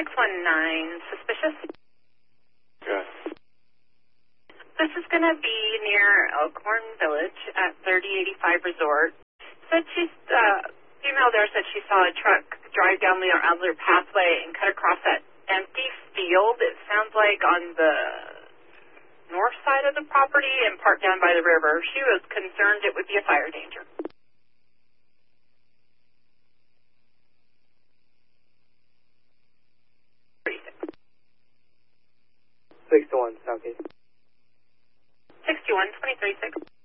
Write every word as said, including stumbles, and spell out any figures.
six one nine, suspicious. Yes. This is going to be near Elkhorn Village at thirty eighty-five Resort. Said she's, uh, female there said she saw a truck drive down the Adler pathway and cut across that empty field. It sounds like on the north side of the property and parked down by the river. She was concerned it would be a fire danger. six to one, Southeast. sixty-one, twenty-three, six.